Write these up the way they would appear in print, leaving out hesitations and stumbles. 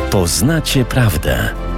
Poznacie prawdę.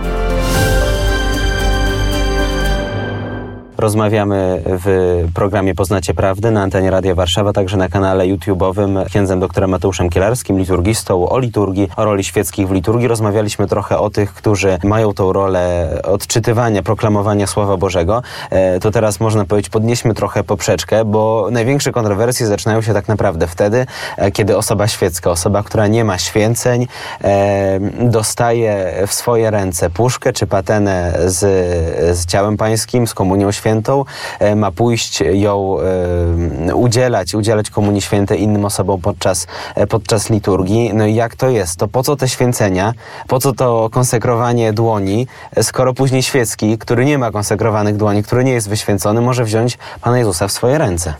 Rozmawiamy w programie Poznacie Prawdy na antenie Radia Warszawa, także na kanale YouTube'owym księdzem doktorem Mateuszem Kielarskim, liturgistą, o liturgii, o roli świeckich w liturgii. Rozmawialiśmy trochę o tych, którzy mają tą rolę odczytywania, proklamowania Słowa Bożego. To teraz można powiedzieć, podnieśmy trochę poprzeczkę, bo największe kontrowersje zaczynają się tak naprawdę wtedy, kiedy osoba świecka, osoba, która nie ma święceń, dostaje w swoje ręce puszkę czy patenę z ciałem pańskim, z komunią świętą, ma pójść ją udzielać Komunii Świętej innym osobom podczas liturgii. No i jak to jest? To po co te święcenia? Po co to konsekrowanie dłoni, skoro później świecki, który nie ma konsekrowanych dłoni, który nie jest wyświęcony, może wziąć Pana Jezusa w swoje ręce?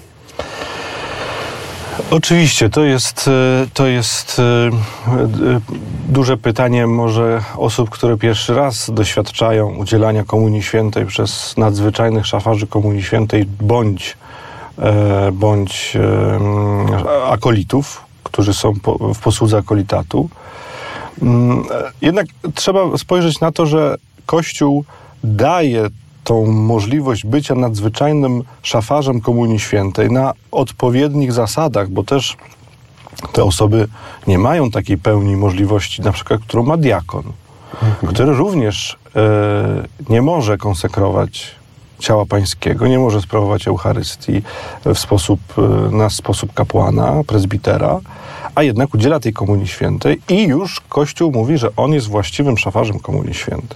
Oczywiście, to jest duże pytanie może osób, które pierwszy raz doświadczają udzielania Komunii Świętej przez nadzwyczajnych szafarzy Komunii Świętej bądź akolitów, którzy są w posłudze akolitatu. Jednak trzeba spojrzeć na to, że Kościół daje tą możliwość bycia nadzwyczajnym szafarzem Komunii Świętej na odpowiednich zasadach, bo też te osoby nie mają takiej pełni możliwości, na przykład, którą ma diakon, który również nie może konsekrować ciała pańskiego, nie może sprawować Eucharystii na sposób kapłana, prezbitera, a jednak udziela tej Komunii Świętej i już Kościół mówi, że on jest właściwym szafarzem Komunii Świętej.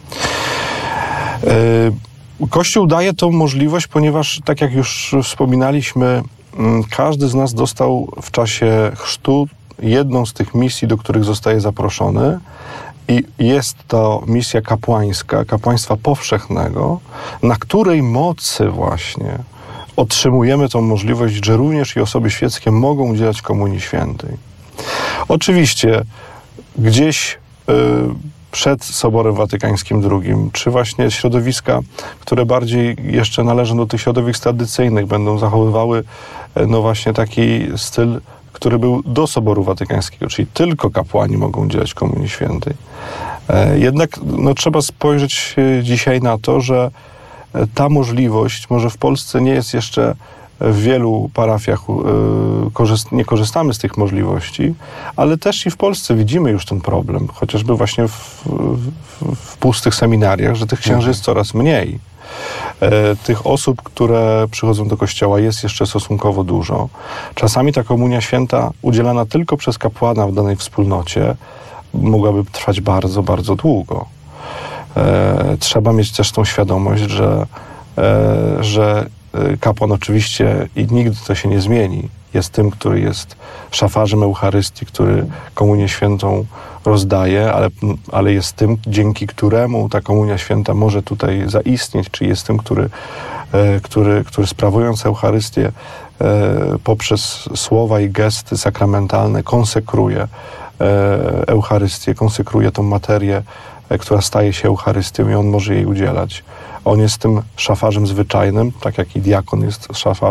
Kościół daje tą możliwość, ponieważ, tak jak już wspominaliśmy, każdy z nas dostał w czasie chrztu jedną z tych misji, do których zostaje zaproszony, i jest to misja kapłańska, kapłaństwa powszechnego, na której mocy właśnie otrzymujemy tą możliwość, że również i osoby świeckie mogą udzielać Komunii Świętej. Oczywiście gdzieś przed Soborem Watykańskim II, czy właśnie środowiska, które bardziej jeszcze należą do tych środowisk tradycyjnych, będą zachowywały no właśnie taki styl, który był do Soboru Watykańskiego, czyli tylko kapłani mogą udzielać Komunii Świętej. Jednak trzeba spojrzeć dzisiaj na to, że ta możliwość, może w Polsce nie jest jeszcze w wielu parafiach, nie korzystamy z tych możliwości, ale też i w Polsce widzimy już ten problem, chociażby właśnie w pustych seminariach, że tych księży jest coraz mniej. Tych osób, które przychodzą do kościoła, jest jeszcze stosunkowo dużo. Czasami ta Komunia Święta udzielana tylko przez kapłana w danej wspólnocie mogłaby trwać bardzo, bardzo długo. Trzeba mieć też tą świadomość, że kapłan oczywiście, i nigdy to się nie zmieni, jest tym, który jest szafarzem Eucharystii, który Komunię Świętą rozdaje, ale jest tym, dzięki któremu ta Komunia Święta może tutaj zaistnieć, czyli jest tym, który sprawując Eucharystię poprzez słowa i gesty sakramentalne konsekruje Eucharystię, konsekruje tą materię, która staje się Eucharystią, i on może jej udzielać. On jest tym szafarzem zwyczajnym, tak jak i diakon jest szafarzem